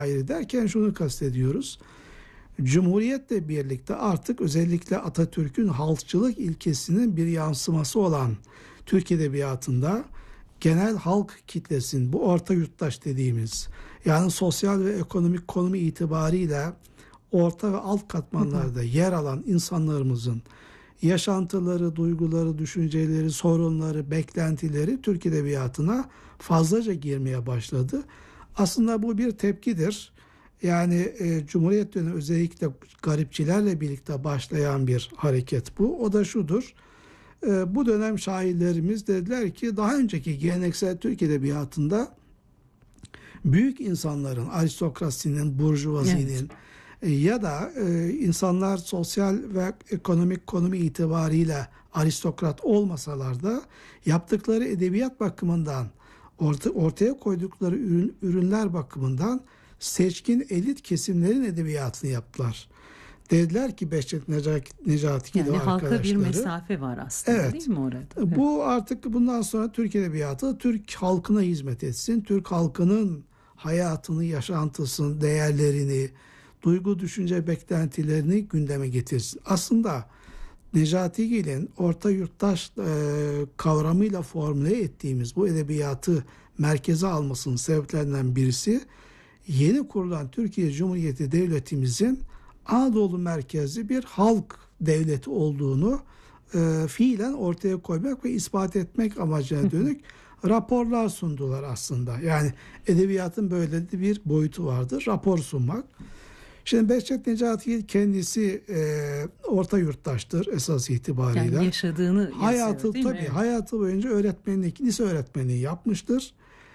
ayrı derken şunu kastediyoruz. Cumhuriyetle birlikte artık özellikle Atatürk'ün halkçılık ilkesinin bir yansıması olan Türk Edebiyatı'nda genel halk kitlesinin, bu orta yurttaş dediğimiz, yani sosyal ve ekonomik konumu itibariyle orta ve alt katmanlarda yer alan insanlarımızın yaşantıları, duyguları, düşünceleri, sorunları, beklentileri Türk Edebiyatı'na fazlaca girmeye başladı. Aslında bu bir tepkidir. Yani Cumhuriyet dönemi özellikle garipçilerle birlikte başlayan bir hareket bu. O da şudur. Bu dönem şairlerimiz dediler ki daha önceki geleneksel Türk Edebiyatı'nda büyük insanların, aristokrasinin, burjuvazinin ya da insanlar sosyal ve ekonomik konumu itibariyle aristokrat olmasalar da yaptıkları edebiyat bakımından, ortaya koydukları ürünler bakımından seçkin elit kesimlerin edebiyatını yaptılar. Dediler ki Behçet Necati gibi arkadaşları. Halka bir mesafe var aslında, değil mi orada? Bu artık bundan sonra Türk Edebiyatı Türk halkına hizmet etsin. Türk halkının hayatını, yaşantısını, değerlerini, duygu, düşünce, beklentilerini gündeme getirsin. Aslında Necatigil'in orta yurttaş kavramıyla formüle ettiğimiz bu edebiyatı merkeze almasının sebeplerinden birisi yeni kurulan Türkiye Cumhuriyeti Devletimizin Anadolu merkezli bir halk devleti olduğunu fiilen ortaya koymak ve ispat etmek amacına dönük raporlar sundular aslında. Yani edebiyatın böyle bir boyutu vardır. Rapor sunmak. Şimdi Behçet Necatigil kendisi orta yurttaştır esas itibariyle. Yani yaşadığını yazıyor, değil mi? Tabii hayatı boyunca öğretmenlik, lise öğretmenliği yapmıştır.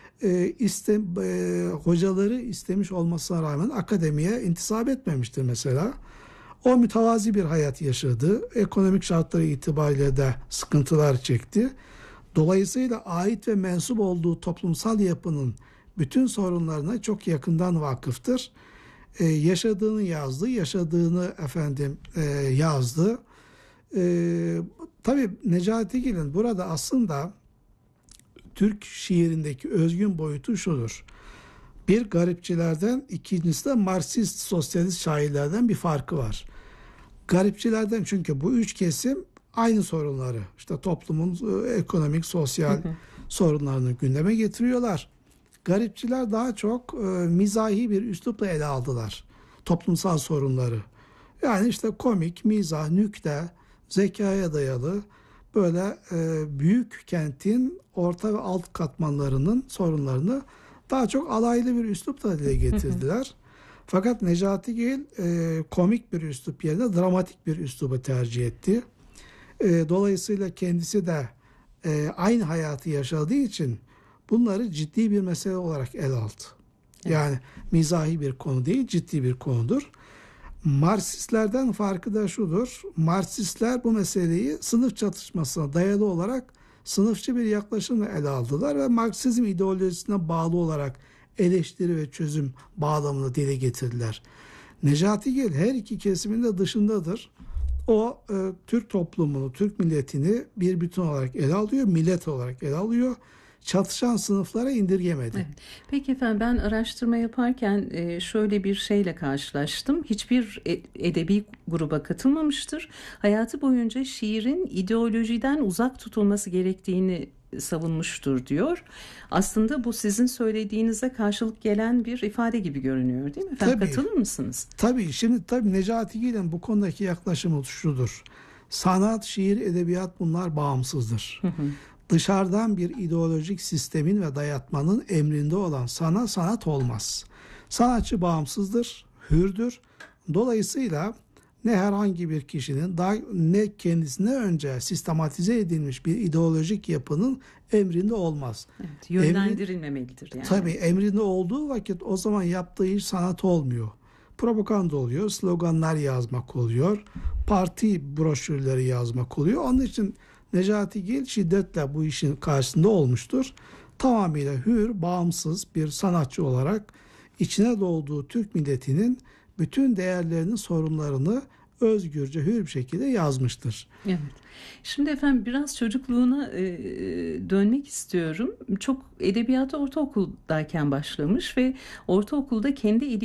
Hocaları istemiş olmasına rağmen akademiye intisap etmemiştir mesela. O mütevazi bir hayat yaşadı. Ekonomik şartları itibariyle de sıkıntılar çekti. Dolayısıyla ait ve mensup olduğu toplumsal yapının bütün sorunlarına çok yakından vakıftır. Yaşadığını yazdı, yazdı. Tabii Necatigil'in burada aslında Türk şiirindeki özgün boyutu şudur. Bir garipçilerden, ikincisi de Marksist sosyalist şairlerden bir farkı var. Garipçilerden çünkü bu üç kesim aynı sorunları, işte toplumun ekonomik, sosyal sorunlarını gündeme getiriyorlar. Garipçiler daha çok mizahi bir üslupla ele aldılar toplumsal sorunları. Yani işte komik, mizah, nükte, zekaya dayalı böyle büyük kentin orta ve alt katmanlarının sorunlarını daha çok alaylı bir üslupla dile getirdiler. Fakat Necatigil komik bir üslup yerine dramatik bir üslubu tercih etti. Dolayısıyla kendisi de aynı hayatı yaşadığı için bunları ciddi bir mesele olarak ele aldı. Yani mizahi bir konu değil, ciddi bir konudur. Marksistlerden farkı da şudur. Marksistler bu meseleyi sınıf çatışmasına dayalı olarak sınıfçı bir yaklaşımla ele aldılar ve Marksizm ideolojisine bağlı olarak eleştiri ve çözüm bağlamını dile getirdiler. Necatigil her iki kesimin de dışındadır. O Türk toplumunu, Türk milletini bir bütün olarak ele alıyor, millet olarak ele alıyor. Çatışan sınıflara indirgemedi. Evet. Peki efendim, ben araştırma yaparken şöyle bir şeyle karşılaştım. Hiçbir edebi gruba katılmamıştır. Hayatı boyunca şiirin ideolojiden uzak tutulması gerektiğini savunmuştur diyor. Aslında bu sizin söylediğinize karşılık gelen bir ifade gibi görünüyor, değil mi efendim? Tabii, katılır mısınız? Tabii Necatigil'in bu konudaki yaklaşımı şudur. Sanat, şiir, edebiyat bunlar bağımsızdır. Dışarıdan bir ideolojik sistemin ve dayatmanın emrinde olan sanat olmaz. Sanatçı bağımsızdır, hürdür. Dolayısıyla ne herhangi bir kişinin ne kendisine önce sistematize edilmiş bir ideolojik yapının emrinde olmaz. Evet, yönlendirilmemelidir yani. Tabii emrinde olduğu vakit o zaman yaptığı iş sanat olmuyor. Propaganda oluyor, sloganlar yazmak oluyor, parti broşürleri yazmak oluyor. Onun için Necatigil şiddetle bu işin karşısında olmuştur. Tamamıyla hür, bağımsız bir sanatçı olarak içine doğduğu Türk milletinin bütün değerlerinin sorunlarını özgürce, hür bir şekilde yazmıştır. Evet. Şimdi efendim biraz çocukluğuna dönmek istiyorum. Çok edebiyata ortaokuldayken başlamış ve ortaokulda kendi